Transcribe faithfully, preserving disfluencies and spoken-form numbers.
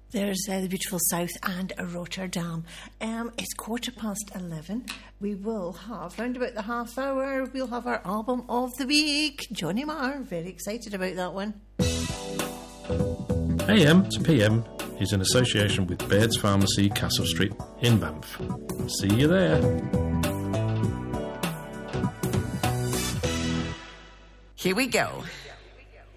There's uh, the beautiful South and Rotterdam. Um, it's quarter past eleven. We will have, round about the half hour, we'll have our album of the week. Johnny Marr, very excited about that one. A M to P M is in association with Baird's Pharmacy, Castle Street in Banff. See you there. Here we go.